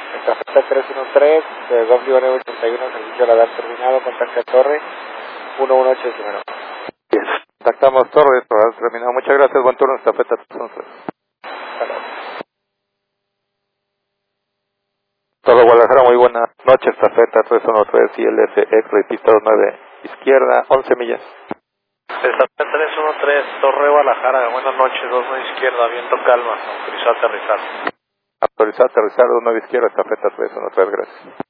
Estafeta 313, WN81, servicio radar terminado, contacta Torre 11809. Bien, contactamos Torre, radar terminado. Muchas gracias, buen turno, estafeta 311. Todo Guadalajara, muy buena noche, estafeta 313, ILS X-Ray, pista 29, izquierda, 11 millas. Estafeta 313, Torre Guadalajara, buenas noches, 29 izquierda, viento calma, autorizado a aterrizar. Autorizado a aterrizar, 29 izquierda, estafeta 313, gracias.